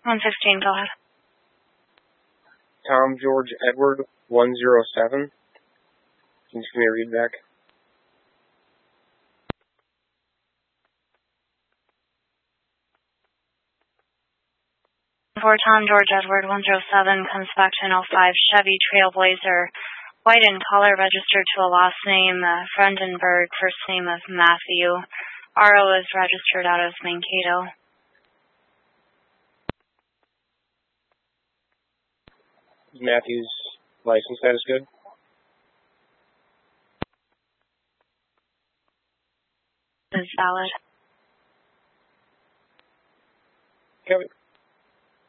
116, go ahead. Tom George Edward 107. Can you just give me a read back? For Tom George Edward 107 comes back to an 05 Chevy Trailblazer, white in color, registered to a last name, Frendenberg, first name of Matthew. RO is registered out of Mankato. Is Matthew's license status good? Is valid. Kevin.